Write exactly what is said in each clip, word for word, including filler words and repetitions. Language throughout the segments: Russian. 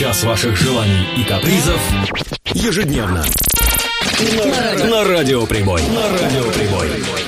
Час ваших желаний и капризов ежедневно на, на Радио Прибой. На Радио Прибой.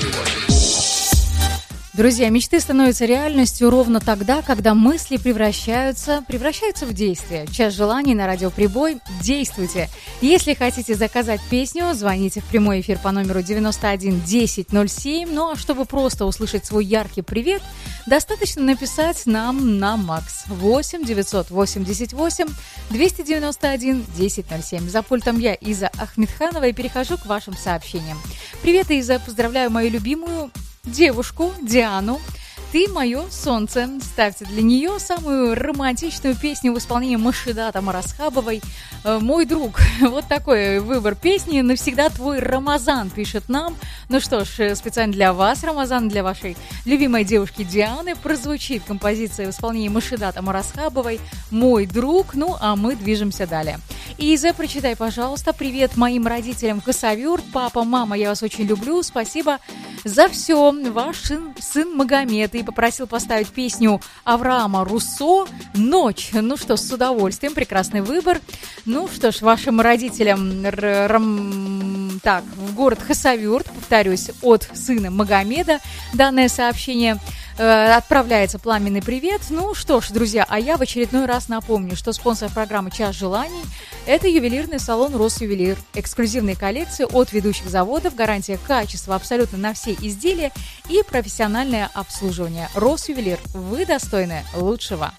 Друзья, мечты становятся реальностью ровно тогда, когда мысли превращаются, превращаются в действие. Час желаний на Радио Прибой. Действуйте. Если хотите заказать песню, звоните в прямой эфир по номеру девяносто один десять ноль семь. Ну а чтобы просто услышать свой яркий привет, достаточно написать нам на Макс восемь девятьсот восемьдесят восемь двести девяносто один десять ноль семь. За пультом я, Иза Ахмедханова, и перехожу к вашим сообщениям. Привет, Иза, поздравляю мою любимую девушку Диану. Ты мое солнце. Ставьте для нее самую романтичную песню в исполнении Машидата Марасхабовой «Мой друг». Вот такой выбор песни. «Навсегда твой Рамазан» пишет нам. Ну что ж, специально для вас, Рамазан, для вашей любимой девушки Дианы прозвучит композиция в исполнении Машидата Марасхабовой «Мой друг». Ну, а мы движемся далее. Иза, прочитай, пожалуйста. Привет моим родителям Косовюрт. Папа, мама, я вас очень люблю. Спасибо за все. Ваш сын, сын Магомед. И попросил поставить песню Авраама Руссо «Ночь». Ну что ж, с удовольствием. Прекрасный выбор. Ну что ж, вашим родителям р- рам... так, в город Хасавюрт, повторюсь, от сына Магомеда данное сообщение э, отправляется пламенный привет. Ну что ж, друзья, а я в очередной раз напомню, что спонсор программы «Час желаний» — это ювелирный салон «Росювелир». Эксклюзивные коллекции от ведущих заводов, гарантия качества абсолютно на все изделия и профессиональное обслуживание. «Росювелир». Вы достойны лучшего.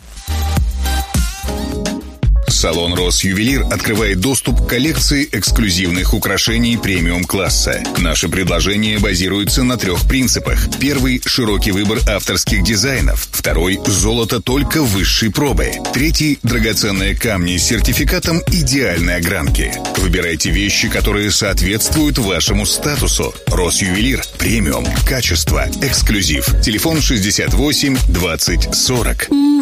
Салон «Росювелир» открывает доступ к коллекции эксклюзивных украшений премиум-класса. Наше предложение базируется на трех принципах. Первый – широкий выбор авторских дизайнов. Второй – золото только высшей пробы. Третий – драгоценные камни с сертификатом идеальной огранки. Выбирайте вещи, которые соответствуют вашему статусу. «Росювелир» – премиум, качество, эксклюзив. Телефон шестьдесят восемь двадцать сорок.